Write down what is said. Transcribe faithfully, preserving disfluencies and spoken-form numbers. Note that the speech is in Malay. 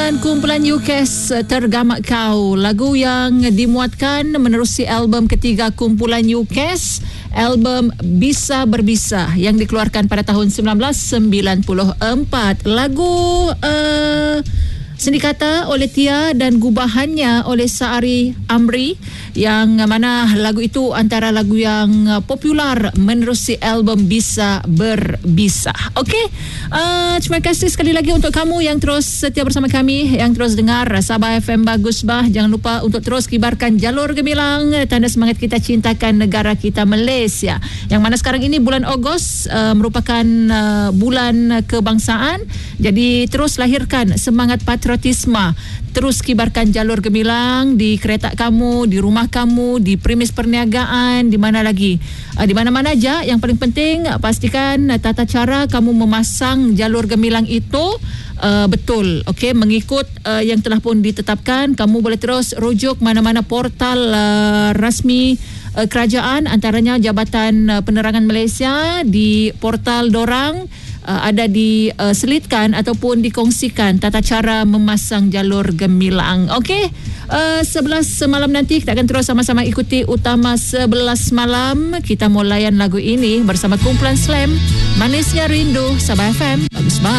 dengan kumpulan U K A S Tergamak Kau, lagu yang dimuatkan menerusi album ketiga kumpulan U K A S, album Bisa Berbisa yang dikeluarkan pada tahun sembilan belas sembilan puluh empat. Lagu uh, sendikata oleh Tia dan gubahannya oleh Saari Amri, yang mana lagu itu antara lagu yang popular menerusi album Bisa Berbisa. Okey, uh, terima kasih sekali lagi untuk kamu yang terus setia bersama kami, yang terus dengar Sabah F M Bagus Bah. Jangan lupa untuk terus kibarkan jalur gemilang, tanda semangat kita cintakan negara kita Malaysia, yang mana sekarang ini bulan Ogos uh, merupakan uh, bulan kebangsaan. Jadi terus lahirkan semangat patriotisme, terus kibarkan jalur gemilang di kereta kamu, di rumah kamu, di premis perniagaan, di mana lagi, uh, di mana-mana aja. Yang paling penting uh, pastikan uh, tata cara kamu memasang jalur gemilang itu uh, betul, okey, mengikut uh, yang telah pun ditetapkan. Kamu boleh terus rujuk mana-mana portal uh, rasmi uh, kerajaan, antaranya Jabatan uh, Penerangan Malaysia. Di portal dorang Uh, ada diselitkan uh, ataupun dikongsikan tata cara memasang jalur gemilang. Okey, uh, sebelas malam nanti kita akan terus sama-sama ikuti Utama sebelas malam. Kita mau layan lagu ini bersama kumpulan Slam, Manisnya Rindu, Sabah F M. Bagus banget.